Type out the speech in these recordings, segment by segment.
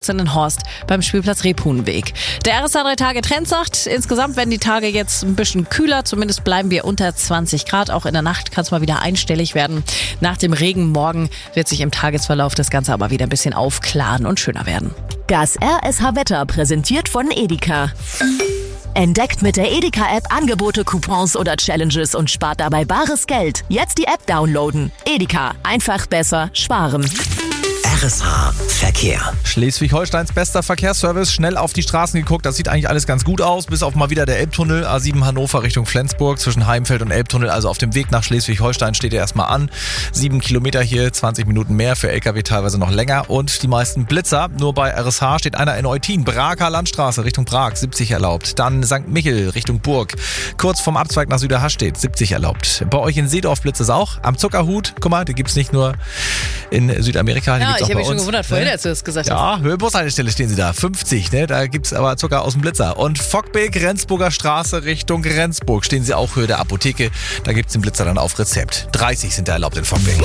Horst beim Spielplatz Rebhuhnenweg. Der RSA 3-Tage-Trend sagt, insgesamt werden die Tage jetzt ein bisschen kühler. Zumindest bleiben wir unter 20 Grad. Auch in der Nacht kann es mal wieder einstellig werden. Nach dem Regen morgen wird sich im Tagesverlauf das Ganze aber wieder ein bisschen aufklaren und schöner werden. Das RSH Wetter präsentiert von Edeka. Entdeckt mit der Edeka-App Angebote, Coupons oder Challenges und spart dabei bares Geld. Jetzt die App downloaden. Edeka. Einfach besser sparen. RSH Verkehr. Schleswig-Holsteins bester Verkehrsservice. Schnell auf die Straßen geguckt. Das sieht eigentlich alles ganz gut aus. Bis auf mal wieder der Elbtunnel. A7 Hannover Richtung Flensburg. Zwischen Heimfeld und Elbtunnel. Also auf dem Weg nach Schleswig-Holstein steht er erstmal an. 7 Kilometer hier, 20 Minuten mehr. Für LKW teilweise noch länger. Und die meisten Blitzer. Nur bei RSH steht einer in Eutin. Braker Landstraße Richtung Prag. 70 erlaubt. Dann St. Michel Richtung Burg. Kurz vom Abzweig nach Süderhastedt. 70 erlaubt. Bei euch in Seedorf blitzt es auch. Am Zuckerhut. Guck mal, die gibt's nicht nur in Südamerika. Ja, ich habe mich schon gewundert vorhin, als du das gesagt hast. Ja, Bushaltestelle stehen sie da. 50, ne? Da gibt's aber Zucker aus dem Blitzer. Und Fockbeek, Rendsburger Straße Richtung Rendsburg stehen sie auch Höhe der Apotheke. Da gibt's den Blitzer dann auf Rezept. 30 sind da erlaubt in Fockbeek.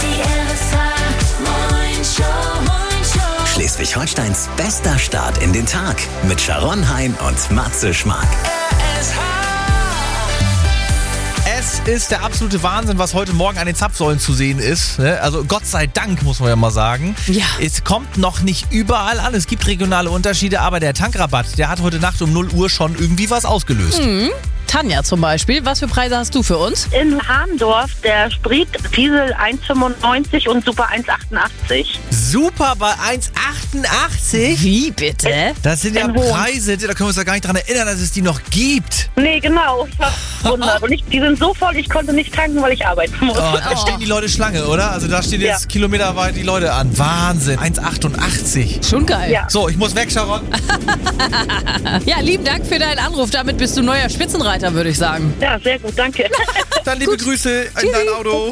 Schleswig-Holsteins bester Start in den Tag mit Sharon Hein und Matze Schmark. Es ist der absolute Wahnsinn, was heute Morgen an den Zapfsäulen zu sehen ist. Also Gott sei Dank, muss man ja mal sagen. Ja. Es kommt noch nicht überall an. Es gibt regionale Unterschiede, aber der Tankrabatt, der hat heute Nacht um 0 Uhr schon irgendwie was ausgelöst. Tanja zum Beispiel, was für Preise hast du für uns? In Harndorf der Sprit Diesel 1,95 und Super 1,88. Super bei 1,88? Wie bitte? Das sind ja In Hohen. Preise, da können wir uns ja gar nicht dran erinnern, dass es die noch gibt. Nee, genau. Ich war wundert. Und die sind so voll, ich konnte nicht tanken, weil ich arbeiten muss. Oh, da stehen die Leute Schlange, oder? Also da stehen jetzt kilometerweit die Leute an. Wahnsinn, 1,88. Schon geil. Ja. So, ich muss weg, Sharon. Ja, lieben Dank für deinen Anruf. Damit bist du neuer Spitzenreiter, würde ich sagen. Ja, sehr gut, danke. Dann liebe Grüße in dein Auto.